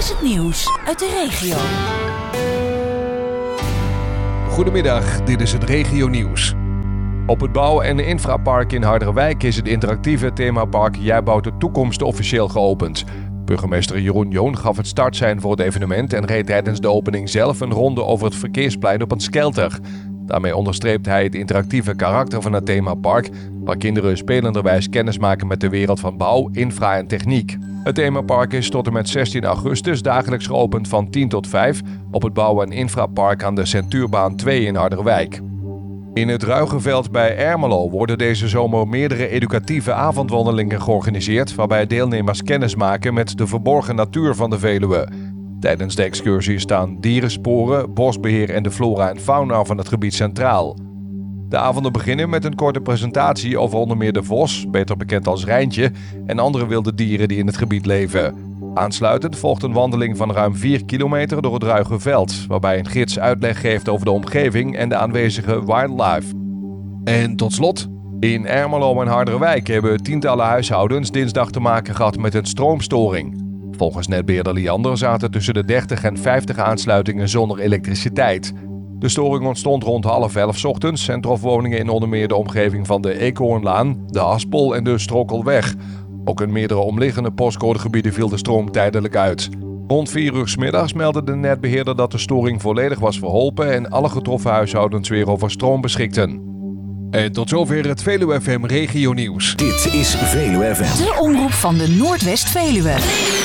is het nieuws uit de regio. Goedemiddag, dit is het regionieuws. Op het Bouw- en Infrapark in Harderwijk is het interactieve themapark Jij bouwt de toekomst officieel geopend. Burgemeester Jeroen Joon gaf het startsein voor het evenement en reed tijdens de opening zelf een ronde over het verkeersplein op een skelter. Daarmee onderstreept hij het interactieve karakter van het themapark, waar kinderen spelenderwijs kennis maken met de wereld van bouw, infra en techniek. Het themapark is tot en met 16 augustus dagelijks geopend van 10 tot 5 op het Bouw- en Infrapark aan de Centuurbaan 2 in Harderwijk. In het Ruigeveld bij Ermelo worden deze zomer meerdere educatieve avondwandelingen georganiseerd, waarbij deelnemers kennis maken met de verborgen natuur van de Veluwe. Tijdens de excursie staan dierensporen, bosbeheer en de flora en fauna van het gebied centraal. De avonden beginnen met een korte presentatie over onder meer de vos, beter bekend als Rijntje, en andere wilde dieren die in het gebied leven. Aansluitend volgt een wandeling van ruim 4 kilometer door het Ruigeveld, waarbij een gids uitleg geeft over de omgeving en de aanwezige wildlife. En tot slot, in Ermelo en Harderwijk hebben tientallen huishoudens dinsdag te maken gehad met een stroomstoring. Volgens netbeheerder Liander zaten tussen de 30 en 50 aansluitingen zonder elektriciteit. De storing ontstond rond 10:30 ochtends en trof woningen in onder meer de omgeving van de Eekhoornlaan, de Haspel en de Strokelweg. Ook in meerdere omliggende postcodegebieden viel de stroom tijdelijk uit. Rond 4 uur 's middags meldde de netbeheerder dat de storing volledig was verholpen en alle getroffen huishoudens weer over stroom beschikten. En tot zover het Veluwe FM Regionieuws. Dit is Veluwe FM. De omroep van de Noordwest-Veluwe.